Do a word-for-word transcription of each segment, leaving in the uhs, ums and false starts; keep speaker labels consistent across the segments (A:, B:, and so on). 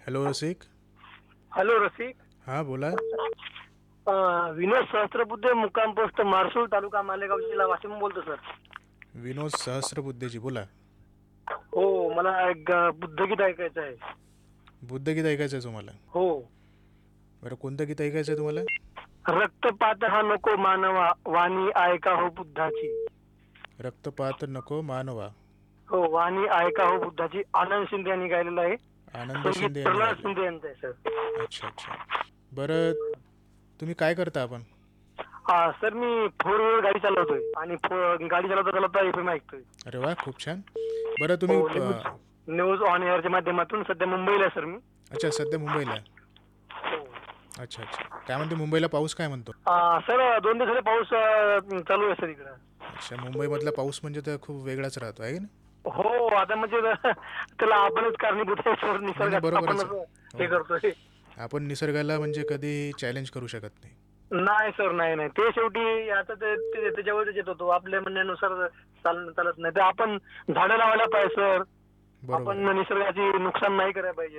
A: Hello रसिक.
B: Hello रसिक.
A: हां बोला.
B: अं, विनोद सहस्त्रबुद्धे मुक्काम पोस्ट मारसूळ तालुका मालेगाव जिल्हा वाशिम बोलतो सर.
A: विनोद सहस्रबुद्धेजी बोला.
B: हो, मला एक अं, बुद्धगीत ऐकायचं आहे.
A: बुद्धगीत ऐकायचं आहे तुम्हाला?
B: हो.
A: बरं, कोणतं गीत ऐकायचं आहे तुम्हाला?
B: रक्तपात हा नको मानवा, वाणी ऐका हो बुद्धाची.
A: रक्तपात नको मानवा.
B: हो, वाणी ऐका हो बुद्धाची. आनंद शिंदे यांनी गायलेलं आहे.
A: आनंद
B: संगीत
A: शिंदे यांनी
B: प्रल्हाद
A: गायले.
B: शिंदे यांचं आहे सर.
A: अच्छा अच्छा. बरं, तुम्ही काय करता आपण?
B: हा सर, मी फोर व्हीलर गाडी चालवतोय आणि फो- गाडी चालवता चालवता एफ एम ऐकतोय.
A: अरे वा, खूप छान. बरं तुम्ही
B: हो,
A: प-
B: न्यूज न्यूज ऑन एअरच्या माध्यमातून सध्या मुंबईला आहे सर मी.
A: अच्छा, सध्या मुंबईला आहे.
B: हो.
A: अच्छा अच्छा. काय म्हणते मुंबईला, पाऊस काय म्हणतो?
B: आ, सर दोन दिवस झाले पाऊस अ, चालू आहे सर इकडं.
A: अच्छा, मुंबईमधला पाऊस म्हणजे तर खूप वेगळाच राहतो आहे की नाही?
B: हो, आता म्हणजे त्याला आपणच कारणीभूत आहे सर.
A: नाही नाही,
B: निसर्गात
A: बरोबरच
B: आपणच
A: आहे.
B: हे
A: हो,
B: करतोय.
A: आपण निसर्गाला म्हणजे कधी चॅलेंज करू शकत नाही.
B: नाही सर, नाही नाही, ते शेवटी आता ते ते- त्याच्यावरच येत होतो. आपल्या म्हणण्यानुसार चाल चालत नाही. तर आपण झाडं लावायला पाहिजे सर.
A: बरोबर
B: आपण
A: आहे.
B: निसर्गाची नुकसान नाही करायला पाहिजे.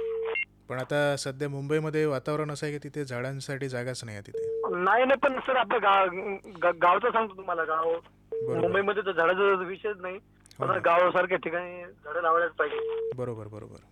A: पण आता सध्या मुंबईमध्ये वातावरण असं आहे की तिथे झाडांसाठी जागाच नाही आहे तिथे.
B: नाही नाही, पण सर आपलं गाव गा- गावचं सांगतो तुम्हाला. गाव
A: बरोबर.
B: मुंबईमध्ये तर झाडाचा विषयच नाही.
A: हो
B: पण
A: ना.
B: गावासारख्या ठिकाणी झाडं लावायलाच पाहिजे.
A: बरोबर बरोबर.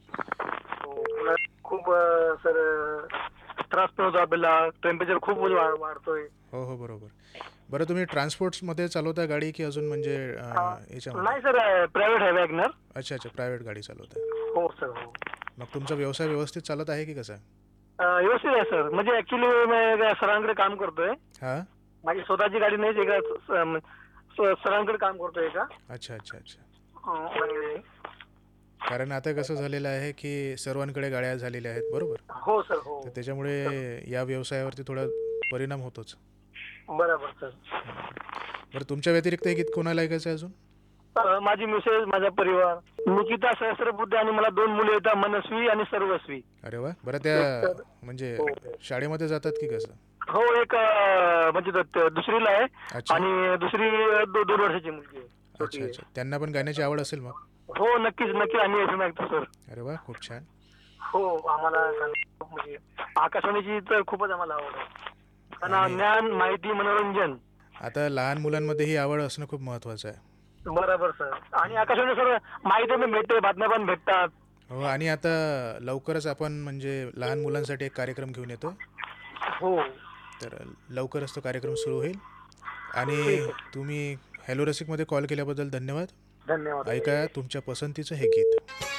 B: हो, पुन्हा खूप अ, सर त्रास पण होतो आपल्याला. टेम्परेचर खूप वा- वाढतोय.
A: हो हो बरोबर. बरं, तुम्ही ट्रान्सपोर्ट्समध्ये चालवता गाडी की अजून म्हणजे
B: अ,
A: अं, याच्यामध्ये?
B: नाही सर, प्रायव्हेट आहे वॅगनर.
A: अच्छा अच्छा, प्रायव्हेट गाडी चालवता.
B: हो सर, हो.
A: मग तुमचा व्यवसाय व्यवस्थित चालत आहे की कसा?
B: अ, व्यवस्थित आहे सर. म्हणजे ऍक्च्युली मी एका सरांकडे काम करतोय.
A: हां.
B: माझी स्वतःची गाडी नाही. एका स- स- सरांकडे काम करतोय एका.
A: अच्छा अच्छा अच्छा.
B: अ, आणि-
A: कारण आता कसं झालेलं आहे की सर्वांकडे गाड्या झालेल्या आहेत, बरोबर?
B: हो सर, हो.
A: तर त्याच्यामुळे या व्यवसायावरती थोडा परिणाम होतोच.
B: बरोबर सर.
A: हं. बरं, तुमच्या व्यतिरिक्त हे गीत कोणाला ऐकायचं आहे अजून?
B: अ, माझी मिसेस, माझा परिवार, निकिता सहस्रबुद्धे आणि मला दोन मुले येतात, मनस्वी आणि सर्वस्वी.
A: अरे वा. बरं,
B: एक
A: त्या
B: तर
A: म्हणजे
B: हो
A: शाळेमध्ये जातात की कसं?
B: हो, एक अ, म्हणजे त- त- दुसरीला आहे
A: अच्छा
B: आणि दुसरी दो- दोन वर्षाची मुलगी आहे, छोटी
A: अच्छा
B: आहे.
A: अच्छा. त्यांना पण गाण्याची आवड असेल मग?
B: हो, नक्कीच नक्की आम्ही एफ एम ऐकतो सर.
A: अरे वा, खूप छान.
B: हो, आम्हाला गाणं खूप म्हणजे आकाशवाणीची तर खूपच आम्हाला आवड आहे. कारण
A: आणि
B: ज्ञान, माहिती, मनोरंजन.
A: आता लहान मुलांमध्ये ही आवड असणं खूप महत्त्वाचं आहे.
B: बरोबर सर. आणि आकाशवाणी सर माहिती पण भेटते, बातम्या पण भेटतात.
A: हो, आणि आता लवकरच आपण म्हणजे लहान मुलांसाठी एक कार्यक्रम घेऊन येतो.
B: हो,
A: तर लवकरच तो कार्यक्रम सुरू होईल. आणि
B: ठीक आहे.
A: तुम्ही हॅलो रसिकमध्ये कॉल केल्याबद्दल धन्यवाद.
B: धन्यवाद.
A: ऐका तुमच्या पसंतीचं हे गीत.